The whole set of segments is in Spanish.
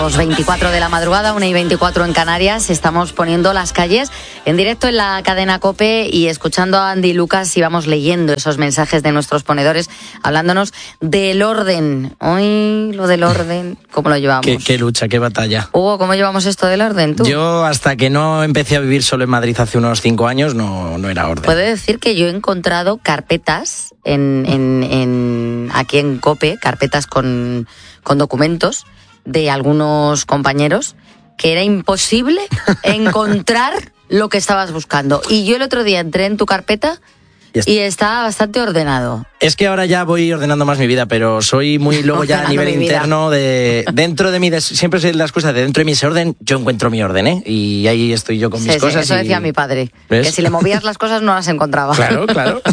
2:24 de la madrugada, 1:24 en Canarias. Estamos poniendo las calles en directo en la cadena COPE y escuchando a Andy y Lucas, y vamos leyendo esos mensajes de nuestros ponedores hablándonos del orden. Hoy lo del orden, ¿cómo lo llevamos? Qué lucha, qué batalla. Hugo, ¿cómo llevamos esto del orden tú? Yo hasta que no empecé a vivir solo en Madrid hace unos 5 años no era orden. Puedo decir que yo he encontrado carpetas aquí en COPE, carpetas con documentos de algunos compañeros, que era imposible encontrar lo que estabas buscando. Y yo el otro día entré en tu carpeta y está bastante ordenado. Es que ahora ya voy ordenando más mi vida, pero soy muy luego ya a nivel interno dentro de mí, siempre soy las cosas de dentro de mí ese orden, yo encuentro mi orden, ¿eh? Y ahí estoy yo con mis cosas. Eso decía mi padre, ¿ves? Que si le movías las cosas no las encontraba. Claro.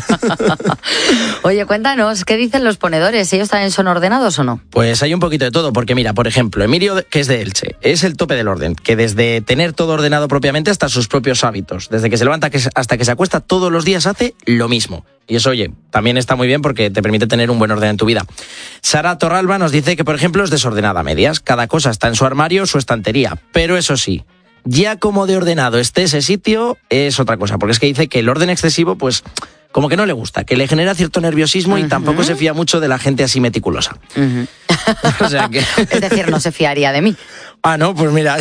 Oye, cuéntanos, ¿qué dicen los ponedores? ¿Ellos también son ordenados o no? Pues hay un poquito de todo, porque mira, por ejemplo, Emilio, que es de Elche, es el tope del orden, que desde tener todo ordenado propiamente hasta sus propios hábitos, desde que se levanta hasta que se acuesta, todos los días hace lo mismo. Y eso, oye, también está muy bien porque te permite tener un buen orden en tu vida. Sara Torralba nos dice que, por ejemplo, es desordenada a medias. Cada cosa está en su armario o su estantería. Pero eso sí, ya como de ordenado esté ese sitio, es otra cosa. Porque es que dice que el orden excesivo, pues, como que no le gusta, que le genera cierto nerviosismo y tampoco se fía mucho de la gente así meticulosa. O sea que... Es decir, no se fiaría de mí. Ah, no, pues mira.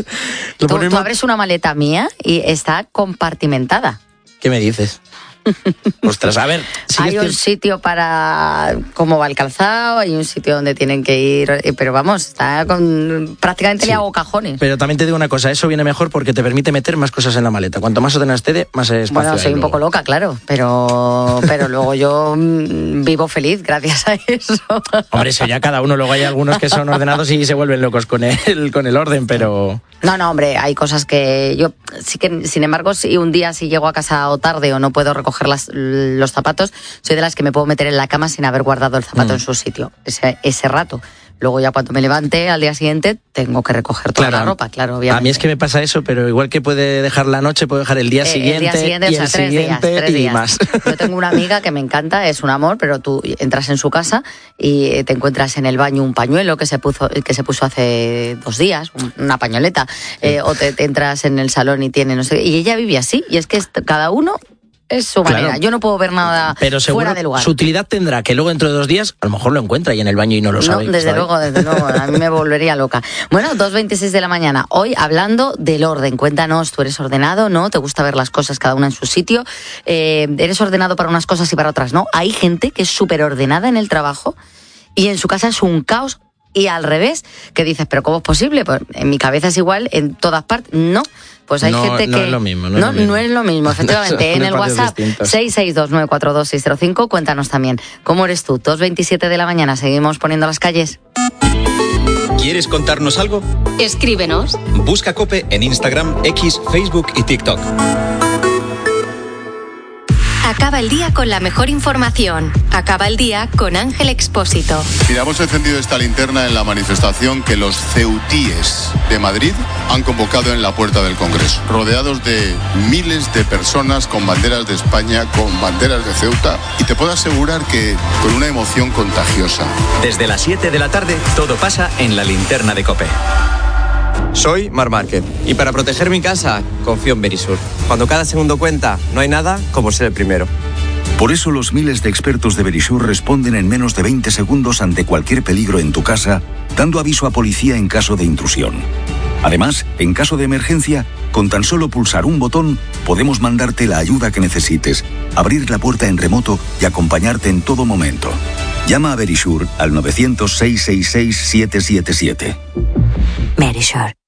Tú abres una maleta mía y está compartimentada. ¿Qué me dices? Ostras, a ver. Hay un sitio para cómo va el calzado, hay un sitio donde tienen que ir, pero vamos, está prácticamente le hago cajones. Pero también te digo una cosa, eso viene mejor porque te permite meter más cosas en la maleta. Cuanto más ordenado esté, más espacio. Bueno, soy un poco loca, claro, pero luego yo vivo feliz gracias a eso. Hombre, eso ya cada uno, luego hay algunos que son ordenados y se vuelven locos con el orden, pero... No, hombre, hay cosas que yo sí que, sin embargo, si un día si llego a casa o tarde o no puedo recoger los zapatos, soy de las que me puedo meter en la cama sin haber guardado el zapato en su sitio, ese rato. Luego ya cuando me levante al día siguiente tengo que recoger toda la ropa, claro, obviamente. A mí es que me pasa eso, pero igual que puede dejar la noche, puedo dejar el día siguiente y el siguiente y más. Yo tengo una amiga que me encanta, es un amor, pero tú entras en su casa y te encuentras en el baño un pañuelo que se puso hace 2 días, una pañoleta, o te entras en el salón y tiene no sé qué, y ella vive así, y es que cada uno... Es su manera. Yo no puedo ver nada fuera de lugar. Su utilidad tendrá que luego dentro de 2 días a lo mejor lo encuentra ahí en el baño y no lo sabe. No, desde luego. A mí me volvería loca. Bueno, 2:26 de la mañana. Hoy hablando del orden. Cuéntanos, ¿tú eres ordenado? ¿No? ¿Te gusta ver las cosas cada una en su sitio? ¿Eres ordenado para unas cosas y para otras no? Hay gente que es súper ordenada en el trabajo y en su casa es un caos. Y al revés, que dices, ¿pero cómo es posible? Pues en mi cabeza es igual, en todas partes, no. Pues hay gente que... No es lo mismo. No es lo mismo, efectivamente. En el WhatsApp, 662942605, cuéntanos también, ¿cómo eres tú? 2:27 de la mañana, seguimos poniendo las calles. ¿Quieres contarnos algo? Escríbenos. Busca COPE en Instagram, X, Facebook y TikTok. Acaba el día con la mejor información. Acaba el día con Ángel Expósito. Mira, hemos encendido esta linterna en la manifestación que los ceutíes de Madrid han convocado en la puerta del Congreso, rodeados de miles de personas con banderas de España, con banderas de Ceuta, y te puedo asegurar que con una emoción contagiosa. Desde las 7 de la tarde, todo pasa en la linterna de COPE. Soy Marc Márquez y para proteger mi casa confío en Verisur. Cuando cada segundo cuenta, no hay nada como ser el primero. Por eso los miles de expertos de Verisur responden en menos de 20 segundos ante cualquier peligro en tu casa, dando aviso a policía en caso de intrusión. Además, en caso de emergencia, con tan solo pulsar un botón, podemos mandarte la ayuda que necesites, abrir la puerta en remoto y acompañarte en todo momento. Llama a Verisur al 900-666-777. Verisur.